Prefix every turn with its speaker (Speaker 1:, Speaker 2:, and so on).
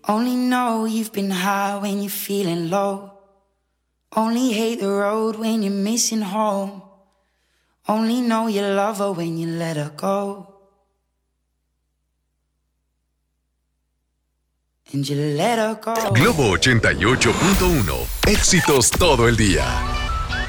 Speaker 1: Only know you've been high when you're feeling low. Only hate the road when you're missing home. Only know you love her when you let her go. And you let her go.
Speaker 2: Globo 88.1. Éxitos todo el día.